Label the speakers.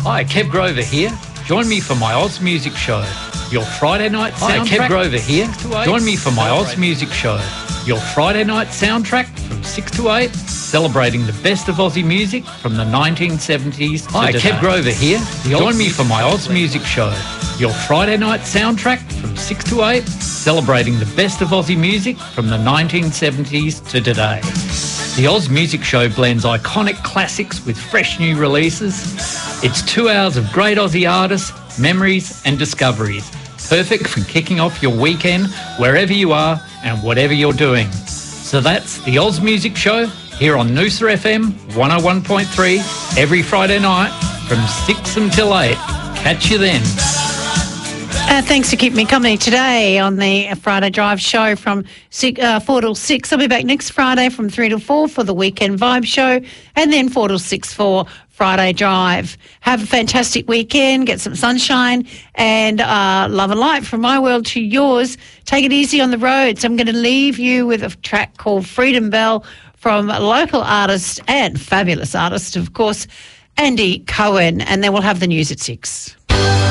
Speaker 1: Hi, Kev Grover here. Join me for my Oz Music Show, your Friday night soundtrack. Hi, Kev Grover here. Join me for my Oz Music Show, your Friday night soundtrack from 6 to 8, celebrating the best of Aussie music from the 1970s to today. Hi, Kev Grover here. Join me for my Oz Music Show, your Friday night soundtrack from 6 to 8, celebrating the best of Aussie music from the 1970s to today. The Oz Music Show blends iconic classics with fresh new releases. It's 2 hours of great Aussie artists, memories and discoveries. Perfect for kicking off your weekend wherever you are and whatever you're doing. So that's the Oz Music Show here on Noosa FM 101.3 every Friday night from 6 until 8. Catch you then.
Speaker 2: Thanks for keeping me company today on the Friday Drive show from 4 till 6. I'll be back next Friday from 3 till 4 for the Weekend Vibe show, and then 4 till 6 for Friday Drive. Have a fantastic weekend, get some sunshine, and love and light from my world to yours. Take it easy on the roads. I'm going to leave you with a track called Freedom Bell from a local artist and fabulous artist, of course, Andy Cohen, and then we'll have the news at 6.